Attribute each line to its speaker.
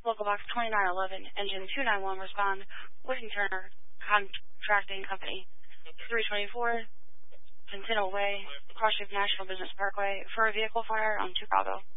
Speaker 1: Local box 2911, engine 291, respond. Whitting Turner Contracting Company, 324 Centennial Way, Cross National Business Parkway, for a vehicle fire on Chicago.